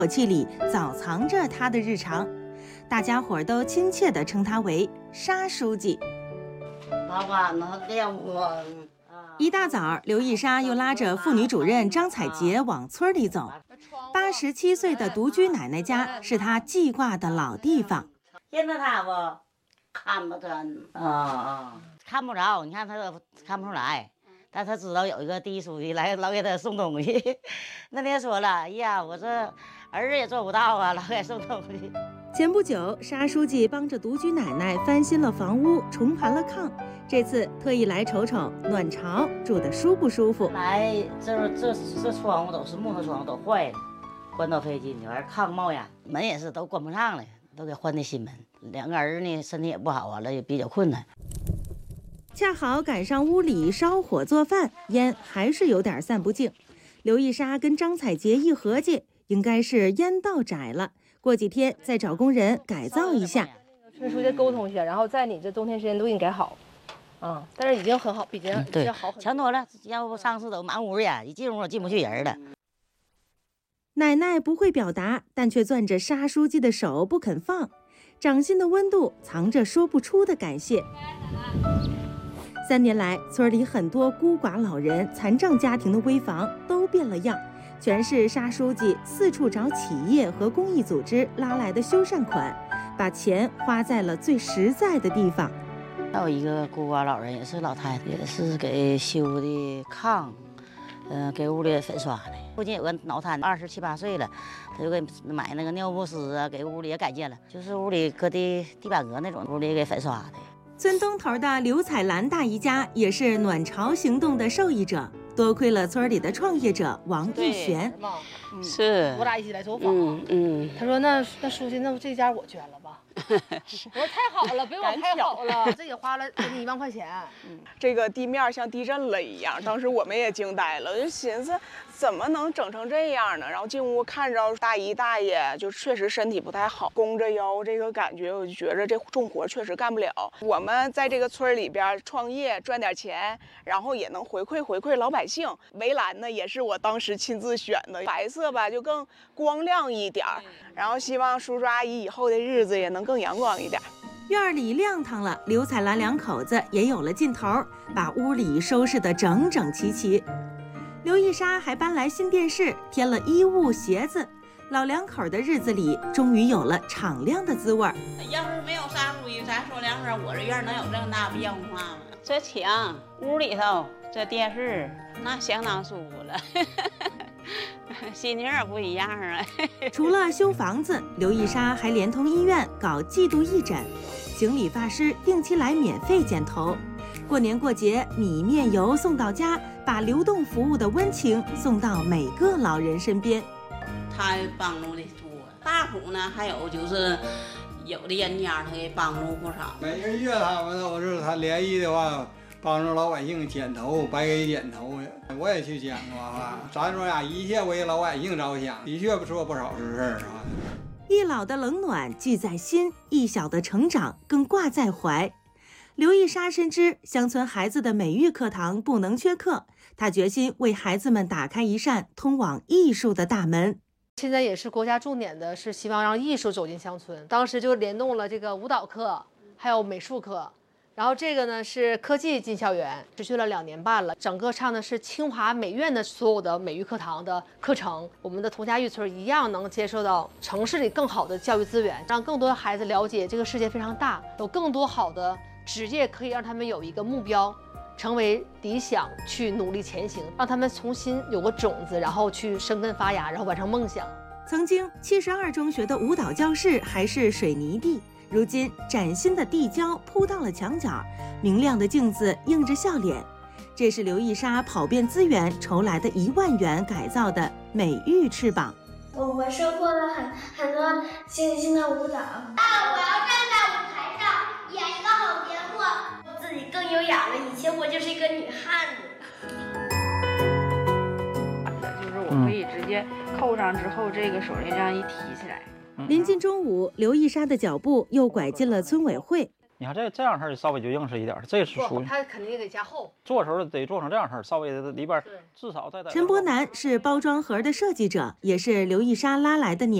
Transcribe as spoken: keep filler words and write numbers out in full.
口气里早藏着他的日常，大家伙都亲切地称他为沙书记。 老板呢，练我。 一大早，刘义沙又拉着妇女主任张彩杰往村里走。八十七岁的独居奶奶家是他记挂的老地方。 认得他不？看不真啊啊，看不着，你看他都看不出来，但他知道有一个地书记来老给他送东西。那天说了，哎呀，我这儿子也做不到啊，老给送东西。 前不久，沙书记帮着独居奶奶翻新了房屋，重盘了炕。这次特意来瞅瞅暖巢住的舒不舒服。 来，这这这窗户都是木头窗户，都坏了，关到费劲，完炕冒烟，门也是都关不上了，都给换的新门。两个儿子呢，身体也不好，完了也比较困难。 恰好赶上屋里烧火做饭，烟还是有点散不净。刘义沙跟张彩杰一合计，应该是烟道窄了，过几天再找工人改造一下。 村书记沟通一下，然后在你这冬天时间都给你改好。啊、嗯，但是已经很好，比前比前好很多， 强多了。要不上次都满屋呀，一进屋进不去人了。 奶奶不会表达，但却攥着沙书记的手不肯放，掌心的温度藏着说不出的感谢。三年来，村里很多孤寡老人、残障家庭的危房都变了样，全是沙书记四处找企业和公益组织拉来的修缮款，把钱花在了最实在的地方。 还有一个孤寡老人，也是老太太，也是给修的炕，嗯、呃，给屋里粉刷的。附近有个脑瘫，二十七八岁了，他就给买那个尿不湿啊，给屋里也改建了，就是屋里搁的地板革那种，屋里给粉刷的。 村东头的刘彩兰大姨家也是暖巢行动的受益者，多亏了村里的创业者王玉璇。 是，我俩一起来走访。嗯嗯。他说那那书记，那这家我捐了吧。我说太好了，比我太好了，这也花了将近一万块钱。 嗯，这个地面像地震了一样，当时我们也惊呆了，就寻思怎么能整成这样呢？然后进屋看着大姨大爷，就确实身体不太好，弓着腰，这个感觉我就觉着这重活确实干不了。我们在这个村里边创业赚点钱，然后也能回馈回馈老百姓。围栏呢也是我当时亲自选的，白色吧就更光亮一点，然后希望叔叔阿姨以后的日子也能更阳光一点。 院里亮堂了，刘彩兰两口子也有了劲头，把屋里收拾得整整齐齐。刘义沙还搬来新电视，添了衣物鞋子，老两口的日子里终于有了敞亮的滋味。 要是没有沙书记，咱说两声，我这院能有这么大变化吗？ 这墙屋里头这电视那相当舒服了。心情也不一样啊。 除了修房子，刘义沙还连同医院搞季度义诊，请理发师定期来免费剪头。过年过节，米面油送到家，把流动服务的温情送到每个老人身边。 他帮助的多，大伙呢还有就是有的人家他给帮助不少。 每个月他们都是他联谊的话，帮助老百姓剪头，白给剪头，我也去剪过啊。咱说呀，一切为老百姓着想，的确不说不少是事儿啊。 一老的冷暖记在心，一小的成长更挂在怀。刘义沙深知乡村孩子的美育课堂不能缺课，他决心为孩子们打开一扇通往艺术的大门。 现在也是国家重点的，是希望让艺术走进乡村。当时就联动了这个舞蹈课，还有美术课。然后这个呢是科技进校园，持续了两年半了。整个上的是清华美院的所有的美育课堂的课程。我们的佟家峪村一样能接受到城市里更好的教育资源，让更多的孩子了解这个世界非常大，有更多好的职业可以让他们有一个目标，成为理想去努力前行，让他们重新有个种子，然后去生根发芽，然后完成梦想。 曾经七十二中学的舞蹈教室还是水泥地，如今崭新的地胶铺到了墙角，明亮的镜子映着笑脸。这是刘义沙跑遍资源筹来的一万元改造的美育翅膀。 我我收获了很很多新新的舞蹈。啊！我要站在舞台上演一个好节目，我自己更优雅了。以前我就是一个女汉子。 就是我可以直接扣上之后，这个手链这样一提起来。 临近中午，刘义沙的脚步又拐进了村委会。 你看这这样式儿稍微就硬实一点，这是属于它肯定得加厚。 做时候得做成这样式儿，稍微的里边至少再。 陈伯南是包装盒的设计者，也是刘一莎拉来的年。